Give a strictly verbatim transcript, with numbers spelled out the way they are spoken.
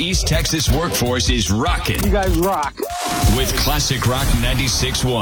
East Texas workforce is rocking. You guys rock. With Classic Rock ninety-six point one.